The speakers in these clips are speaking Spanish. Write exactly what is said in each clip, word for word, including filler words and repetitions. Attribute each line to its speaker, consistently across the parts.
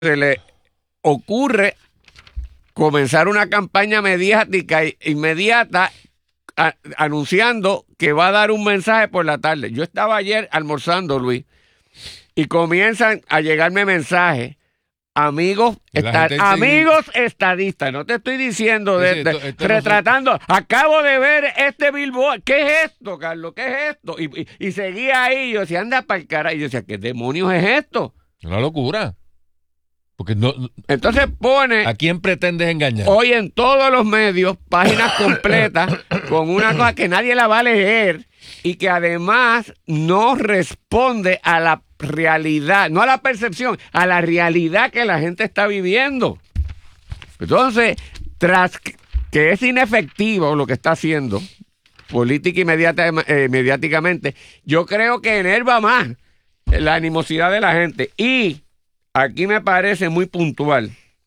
Speaker 1: se le ocurre comenzar una campaña mediática inmediata a, anunciando que va a dar un mensaje por la tarde. Yo estaba ayer almorzando, Luis, y comienzan a llegarme mensajes. Amigos, esta, amigos estadistas, no te estoy diciendo de, sí, de, esto, esto retratando, no fue... acabo de ver este billboard, ¿qué es esto, Carlos? ¿Qué es esto? Y, y, y seguía ahí, yo decía, anda para el carajo, y yo decía, ¿qué demonios es esto?
Speaker 2: Una locura. Porque no,
Speaker 1: entonces pone...
Speaker 2: ¿A quién pretendes engañar?
Speaker 1: Hoy en todos los medios, páginas completas, con una cosa que nadie la va a leer y que además no responde a la realidad, no a la percepción, a la realidad que la gente está viviendo. Entonces, tras que es inefectivo lo que está haciendo, política y mediática, eh, mediáticamente, yo creo que enerva más la animosidad de la gente. Y aquí me parece muy puntual.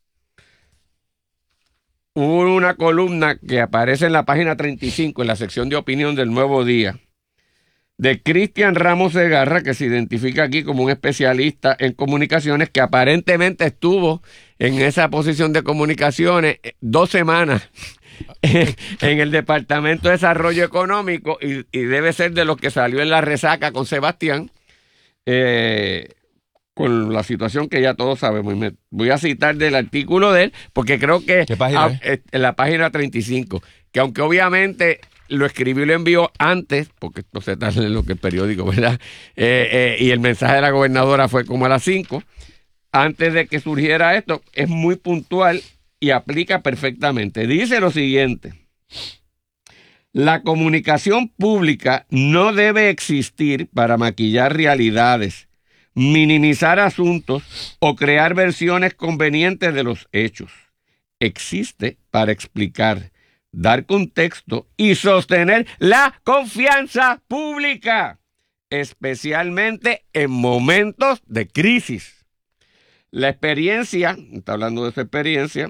Speaker 1: Hubo una columna que aparece en la página treinta y cinco, en la sección de opinión del Nuevo Día, de Cristian Ramos Segarra, que se identifica aquí como un especialista en comunicaciones, que aparentemente estuvo en esa posición de comunicaciones dos semanas en el Departamento de Desarrollo Económico y, y debe ser de los que salió en la resaca con Sebastián, eh, con la situación que ya todos sabemos. Y me voy a citar del artículo de él, porque creo que
Speaker 2: ¿Qué página
Speaker 1: a, es? En la página treinta y cinco, que aunque obviamente lo escribió y lo envió antes, porque no se tarda en lo que el periódico, ¿verdad? Eh, eh, y el mensaje de la gobernadora fue como a las cinco, antes de que surgiera esto, es muy puntual y aplica perfectamente. Dice lo siguiente: la comunicación pública no debe existir para maquillar realidades, minimizar asuntos o crear versiones convenientes de los hechos. Existe para explicar, dar contexto y sostener la confianza pública, especialmente en momentos de crisis. La experiencia, está hablando de su experiencia,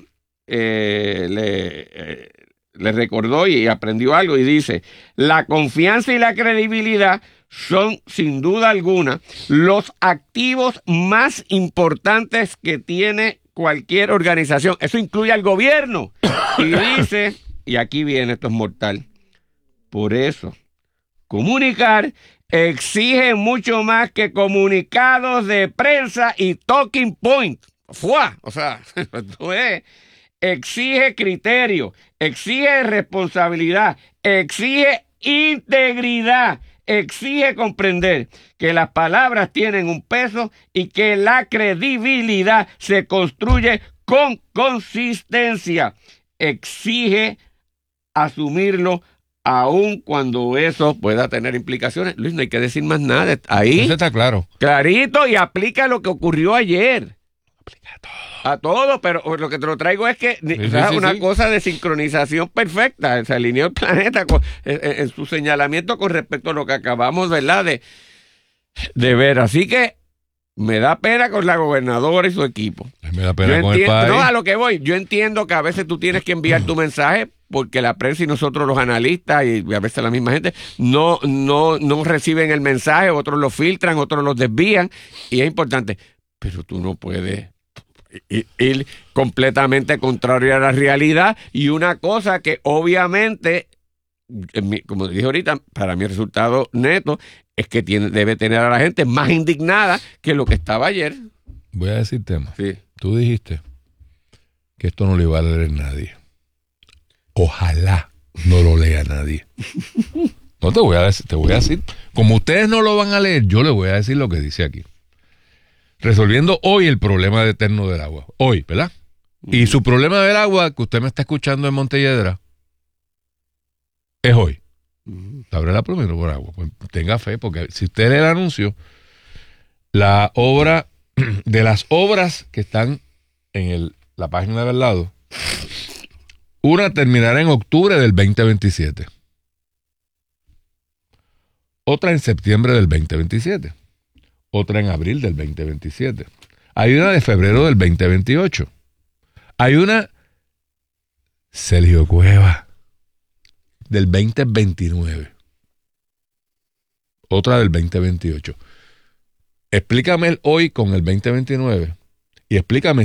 Speaker 1: eh, le, eh, le recordó y aprendió algo y dice: la confianza y la credibilidad son, sin duda alguna, los activos más importantes que tiene cualquier organización. Eso incluye al gobierno. Y dice, y aquí viene, esto es mortal, por eso, comunicar exige mucho más que comunicados de prensa y talking point. ¡Fua! O sea, esto es, exige criterio, exige responsabilidad, exige integridad, exige comprender que las palabras tienen un peso y que la credibilidad se construye con consistencia. Exige asumirlo aun cuando eso pueda tener implicaciones. Luis, no hay que decir más nada. Ahí
Speaker 2: eso está claro.
Speaker 1: Clarito, y aplica lo que ocurrió ayer.
Speaker 2: Aplica a todo.
Speaker 1: A todo, pero lo que te lo traigo es que sí, o sea, sí, una sí. cosa de sincronización perfecta. Se alineó el planeta con, en, en su señalamiento con respecto a lo que acabamos, ¿verdad?, de, de ver. Así que me da pena con la gobernadora y su equipo.
Speaker 2: Me da pena
Speaker 1: yo
Speaker 2: con
Speaker 1: entiendo,
Speaker 2: el país.
Speaker 1: No, a lo que voy. Yo entiendo que a veces tú tienes que enviar tu mensaje porque la prensa y nosotros los analistas y a veces la misma gente no, no, no reciben el mensaje, otros lo filtran, otros lo desvían y es importante. Pero tú no puedes ir completamente contrario a la realidad, y una cosa que obviamente, como dije ahorita, para mi resultado neto es que tiene, debe tener a la gente más indignada que lo que estaba ayer.
Speaker 2: Voy a decir tema.
Speaker 1: Sí.
Speaker 2: Tú dijiste que esto no le iba a leer nadie. Ojalá no lo lea nadie. No te voy a decir, te voy a decir, como ustedes no lo van a leer, yo les voy a decir lo que dice aquí. Resolviendo hoy el problema eterno del agua. Hoy, ¿verdad? Mm. Y su problema del agua, que usted me está escuchando en Montelledra, es hoy. Mm. Abre la primero por agua. Pues tenga fe, porque si usted lee el anuncio, la obra, de las obras que están en el, la página del lado, una terminará en octubre del veinte veintisiete. Otra en septiembre del veinte veintisiete. Otra en abril del veinte veintisiete. Hay una de febrero del veinte veintiocho. Hay una Sergio Cueva del veinte veintinueve. Otra del veinte veintiocho. Explícame el hoy con el veinte veintinueve y explícame